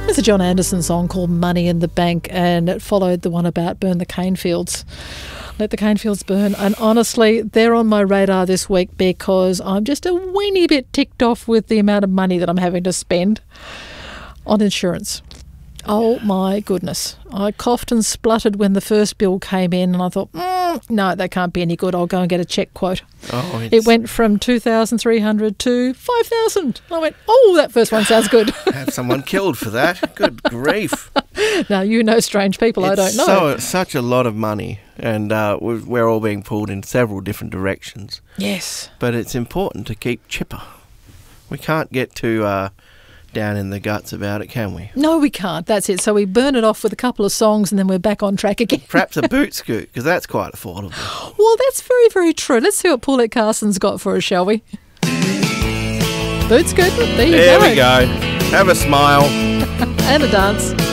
There's a John Anderson song called Money in the Bank, and it followed the one about burn the cane fields. Let the cane fields burn. And honestly, they're on my radar this week because I'm just a weeny bit ticked off with the amount of money that I'm having to spend on insurance. Oh my goodness. I coughed and spluttered when the first bill came in and I thought, no, that can't be any good. I'll go and get a check quote. It went from 2,300 to 5,000. I went, that first one sounds good. Have someone killed for that. Good grief. Now, you know strange people, I don't know. It's such a lot of money, and we're all being pulled in several different directions. Yes. But it's important to keep chipper. We can't get too down in the guts about it, can we? No, we can't. That's it. So we burn it off with a couple of songs and then we're back on track again. Perhaps a boot scoot, because that's quite affordable. Well, that's very, very true. Let's see what Paulette Carson's got for us, shall we? Boot scoot. There you go. There we go. Have a smile. And a dance.